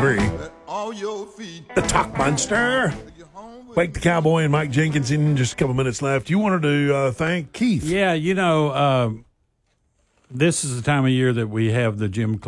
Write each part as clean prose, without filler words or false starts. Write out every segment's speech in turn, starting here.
93. The Talk Monster. Wake the Cowboy and Mike Jenkinson. Just a couple minutes left. You wanted to thank Keith. Yeah, this is the time of year that we have the Jim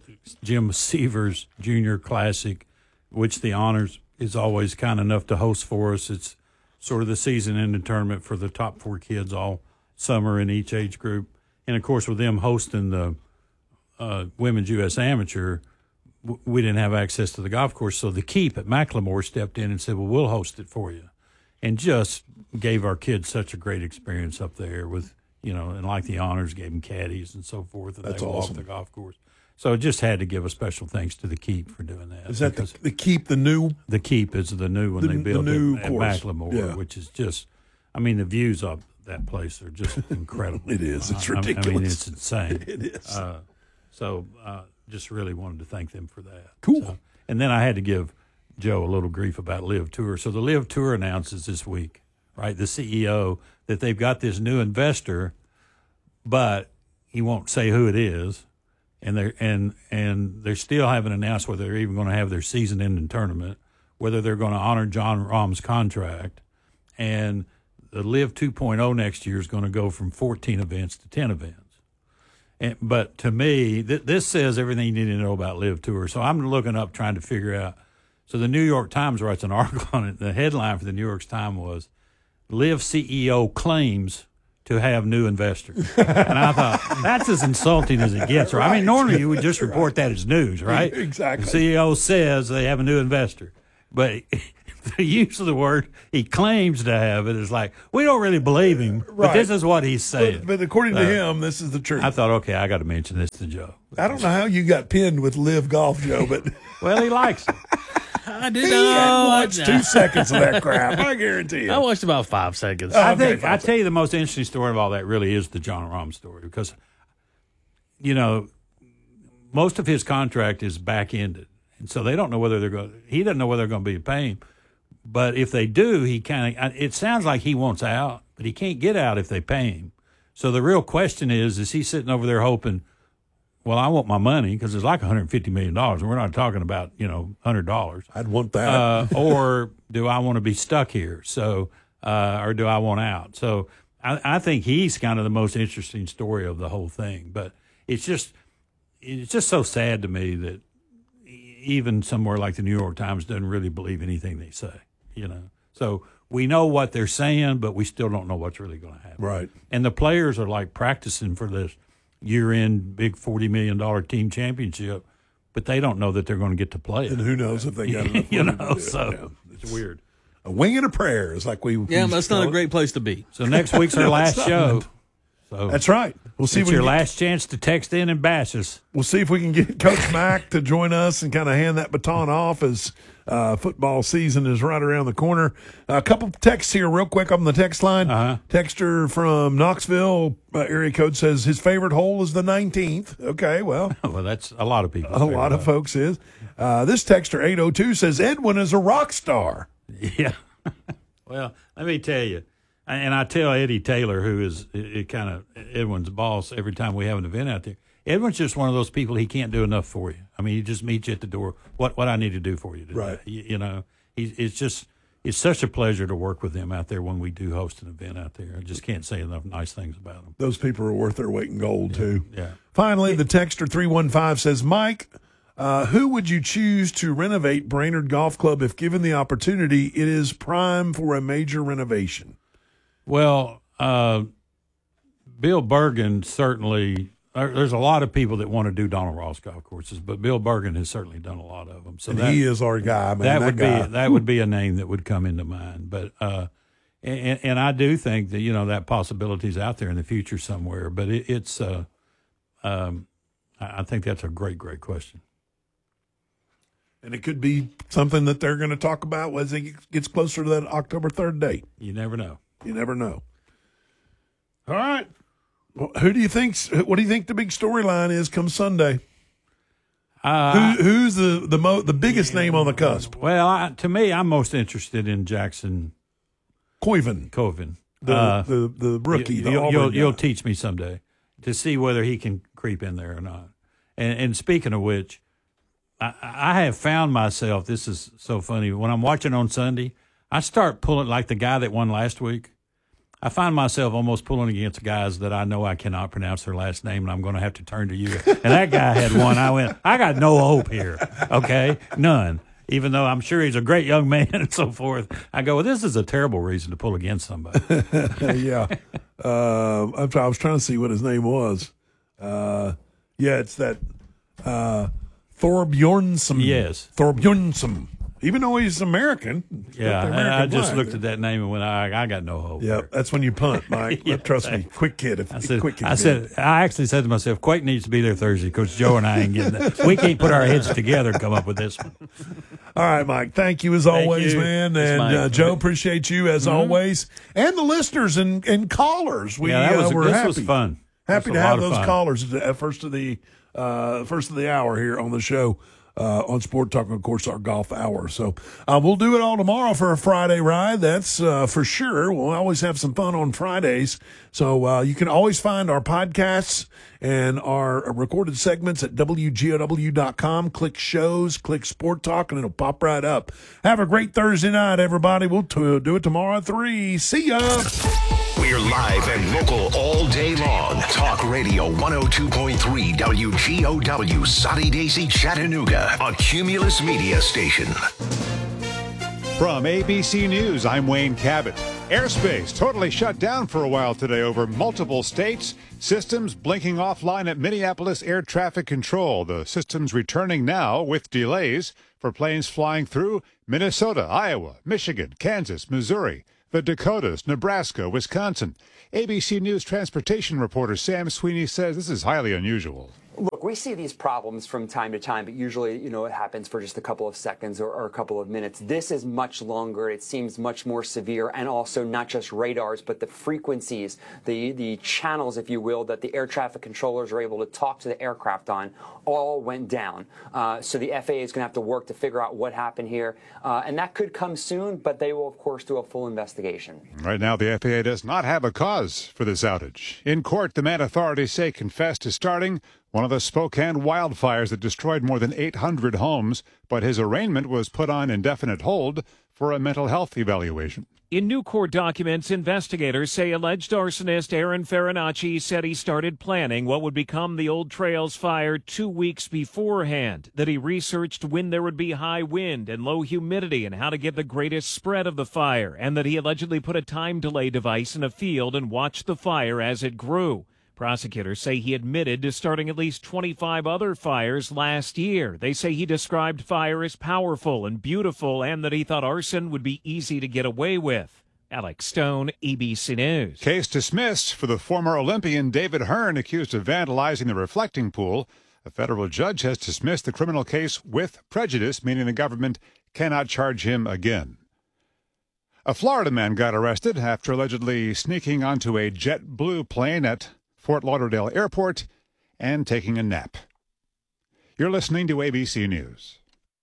Severs Jr. Classic, which the Honors is always kind enough to host for us. It's sort of the season-ending tournament for the top 4 kids all summer in each age group. And, of course, with them hosting the Women's U.S. Amateur, we didn't have access to the golf course. So the Keep at Macklemore stepped in and said, well, we'll host it for you. And just gave our kids such a great experience up there with, and like the Honors gave them caddies and so forth. And That's they awesome. Off the golf course. So just had to give a special thanks to the Keep for doing that. Is that the Keep, the new? The Keep is the new one they built at Macklemore, which is just, the views of that place are just incredible. It is. It's ridiculous. It's insane. It is. Just really wanted to thank them for that. Cool. And then I had to give Joe a little grief about Live Tour. So the Live Tour announces this week, right, the CEO, that they've got this new investor, but he won't say who it is. And they still haven't announced whether they're even going to have their season-ending tournament, whether they're going to honor John Rahm's contract. And the Live 2.0 next year is going to go from 14 events to 10 events. But to me, this says everything you need to know about Live Tour. So I'm looking up trying to figure out. So the New York Times writes an article on it. The headline for the New York Times was, Live CEO claims to have new investors. And I thought, that's as insulting as it gets. Right? Normally you would just report that as news, right? Exactly. The CEO says they have a new investor. But the use of the word he claims to have it is like, we don't really believe him, but this is what he's saying. But according to him, this is the truth. I thought, okay, I got to mention this to Joe. I don't know how you got pinned with Live Golf, Joe, but well, he likes it. I did not watch 2 seconds of that crap. I guarantee you. I watched about 5 seconds. I tell you the most interesting story of all that really is the John Rahm story because, most of his contract is back-ended. And so they don't know whether he doesn't know whether they're going to be paying him. But if they do, it sounds like he wants out, but he can't get out if they pay him. So the real question is he sitting over there hoping, well, I want my money because it's like $150 million, and we're not talking about, $100. I'd want that. Or do I want to be stuck here? So, or do I want out? So I think he's kind of the most interesting story of the whole thing. But it's just so sad to me that even somewhere like the New York Times doesn't really believe anything they say, So we know what they're saying, but we still don't know what's really going to happen. Right. And the players are like practicing for this year-end big $40 million team championship, but they don't know that they're going to get to play it. And who knows if they got enough It's weird. A wing and a prayer is like we that's not a great place to be. So next week's our last show. So that's right. We'll see. It's your last chance to text in and bash us. We'll see if we can get Coach Mack to join us and kind of hand that baton off as football season is right around the corner. A couple of texts here real quick on the text line. Texter from Knoxville area code says his favorite hole is the 19th. Okay, well. Well, that's a lot of people. A lot of folks is. This texter 802 says Edwin is a rock star. Yeah. Well, let me tell you. And I tell Eddie Taylor, who is kind of Edwin's boss, every time we have an event out there, Edwin's just one of those people, he can't do enough for you. He just meets you at the door. What I need to do for you today. Right. It's such a pleasure to work with him out there when we do host an event out there. I just can't say enough nice things about him. Those people are worth their weight in gold, too. Yeah. Finally, the texter 315 says, Mike, who would you choose to renovate Brainerd Golf Club if given the opportunity? It is prime for a major renovation. Well, Bill Bergen certainly there's a lot of people that want to do Donald Ross golf courses, but Bill Bergen has certainly done a lot of them. So he is our guy, man. That would be a name that would come into mind. But and I do think that that possibility is out there in the future somewhere. But it's I think that's a great question. And it could be something that they're going to talk about as it gets closer to that October 3rd date. You never know. You never know. All right. Well, what do you think the big storyline is come Sunday? Who's the biggest name on the cusp? Well, to me, I'm most interested in Jackson Coyvin. The rookie. You'll teach me someday to see whether he can creep in there or not. And speaking of which, I have found myself, this is so funny, when I'm watching on Sunday, I start pulling, like the guy that won last week. I find myself almost pulling against guys that I know I cannot pronounce their last name, and I'm going to have to turn to you. And that guy had one. I went, I got no hope here, okay? None. Even though I'm sure he's a great young man and so forth. I go, well, this is a terrible reason to pull against somebody. Yeah. I was trying to see what his name was. It's that Thorbjornsson. Yes. Thorbjornsson. Even though he's American. Yeah, I just looked at that name and went, I got no hope. Yeah, that's when you punt, Mike. Yeah, trust me, quick kid. I actually said to myself, Quake needs to be there Thursday. Coach Joe and I ain't getting that. We can't put our heads together and come up with this one. All right, Mike. Thank you as always, man. And Joe, appreciate you as always, and the listeners and callers. This happy. Was fun. Happy to have those callers at first of the hour here on the show. On Sport Talk, of course, our golf hour. So we'll do it all tomorrow for a Friday ride. That's for sure. We'll always have some fun on Fridays. So you can always find our podcasts and our recorded segments at WGOW.com. Click shows, click Sport Talk, and it'll pop right up. Have a great Thursday night, everybody. We'll do it tomorrow at 3. See ya. We're live and local all day long. Talk Radio 102.3 WGOW, Soddy Daisy, Chattanooga, a Cumulus Media station. From ABC News, I'm Wayne Cabot. Airspace totally shut down for a while today over multiple states. Systems blinking offline at Minneapolis Air Traffic Control. The system's returning now with delays for planes flying through Minnesota, Iowa, Michigan, Kansas, Missouri, the Dakotas, Nebraska, Wisconsin. ABC News transportation reporter Sam Sweeney says this is highly unusual. Look, we see these problems from time to time, but usually, it happens for just a couple of seconds or a couple of minutes. This is much longer. It seems much more severe, and also not just radars, but the frequencies, the channels, if you will, that the air traffic controllers are able to talk to the aircraft on all went down. So the FAA is going to have to work to figure out what happened here. And that could come soon, but they will, of course, do a full investigation. Right now, the FAA does not have a cause for this outage. In court, the man authorities say confessed to starting one of the Spokane wildfires that destroyed more than 800 homes, but his arraignment was put on indefinite hold for a mental health evaluation. In new court documents, investigators say alleged arsonist Aaron Farinacci said he started planning what would become the Old Trails fire 2 weeks beforehand, that he researched when there would be high wind and low humidity and how to get the greatest spread of the fire, and that he allegedly put a time delay device in a field and watched the fire as it grew. Prosecutors say he admitted to starting at least 25 other fires last year. They say he described fire as powerful and beautiful and that he thought arson would be easy to get away with. Alex Stone, ABC News. Case dismissed for the former Olympian David Hearn, accused of vandalizing the reflecting pool. A federal judge has dismissed the criminal case with prejudice, meaning the government cannot charge him again. A Florida man got arrested after allegedly sneaking onto a JetBlue plane at Fort Lauderdale Airport and taking a nap. You're listening to ABC News.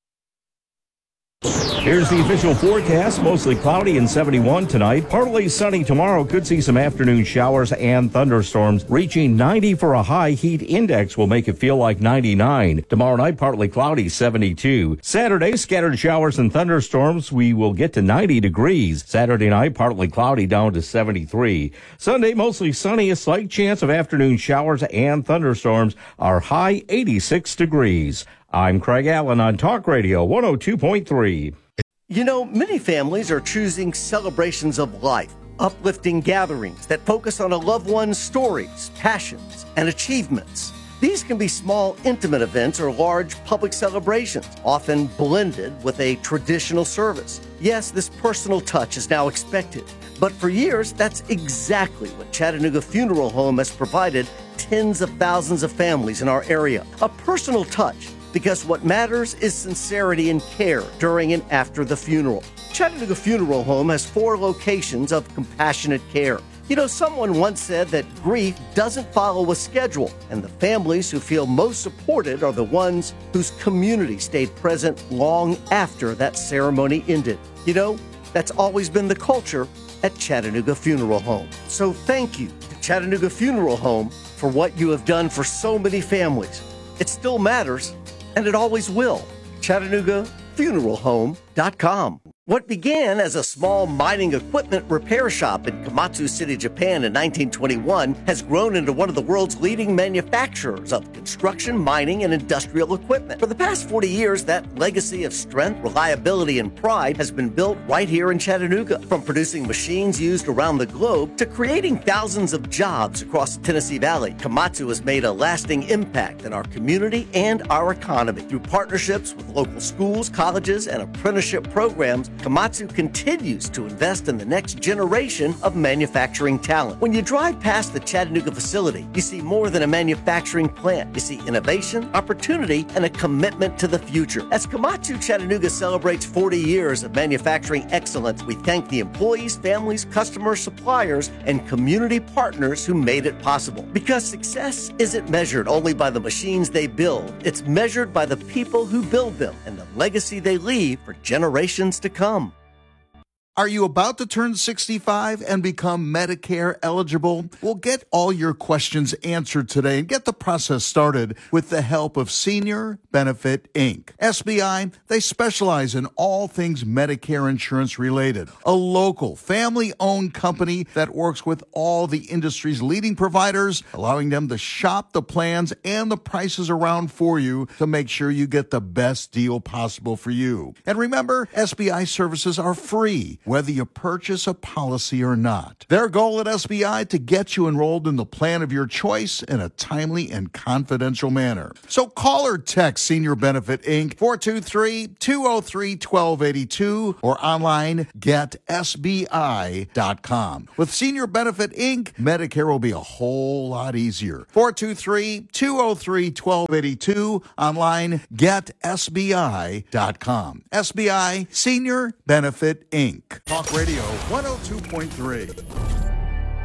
Here's the official forecast. Mostly cloudy and 71 tonight. Partly sunny tomorrow. Could see some afternoon showers and thunderstorms. Reaching 90 for a high. Heat index will make it feel like 99. Tomorrow night, partly cloudy, 72. Saturday, scattered showers and thunderstorms. We will get to 90 degrees. Saturday night, partly cloudy, down to 73. Sunday, mostly sunny. A slight chance of afternoon showers and thunderstorms. Our high, 86 degrees. I'm Craig Allen on Talk Radio 102.3. Many families are choosing celebrations of life, uplifting gatherings that focus on a loved one's stories, passions, and achievements. These can be small, intimate events or large public celebrations, often blended with a traditional service. Yes, this personal touch is now expected, but for years, that's exactly what Chattanooga Funeral Home has provided tens of thousands of families in our area. A personal touch, because what matters is sincerity and care during and after the funeral. Chattanooga Funeral Home has 4 locations of compassionate care. Someone once said that grief doesn't follow a schedule, and the families who feel most supported are the ones whose community stayed present long after that ceremony ended. That's always been the culture at Chattanooga Funeral Home. So thank you to Chattanooga Funeral Home for what you have done for so many families. It still matters, and it always will. ChattanoogaFuneralHome.com. What began as a small mining equipment repair shop in Komatsu City, Japan in 1921 has grown into one of the world's leading manufacturers of construction, mining, and industrial equipment. For the past 40 years, that legacy of strength, reliability, and pride has been built right here in Chattanooga. From producing machines used around the globe to creating thousands of jobs across the Tennessee Valley, Komatsu has made a lasting impact in our community and our economy. Through partnerships with local schools, colleges, and apprenticeship programs, Komatsu continues to invest in the next generation of manufacturing talent. When you drive past the Chattanooga facility, you see more than a manufacturing plant. You see innovation, opportunity, and a commitment to the future. As Komatsu Chattanooga celebrates 40 years of manufacturing excellence, we thank the employees, families, customers, suppliers, and community partners who made it possible. Because success isn't measured only by the machines they build, it's measured by the people who build them and the legacy they leave for generations to come. Are you about to turn 65 and become Medicare eligible? Well, get all your questions answered today and get the process started with the help of Senior Benefit, Inc. SBI, they specialize in all things Medicare insurance related. A local, family-owned company that works with all the industry's leading providers, allowing them to shop the plans and the prices around for you to make sure you get the best deal possible for you. And remember, SBI services are free, whether you purchase a policy or not. Their goal at SBI to get you enrolled in the plan of your choice in a timely and confidential manner. So call or text Senior Benefit Inc. 423-203-1282 or online getsbi.com. With Senior Benefit Inc., Medicare will be a whole lot easier. 423-203-1282, online getsbi.com. SBI Senior Benefit Inc. Talk Radio 102.3.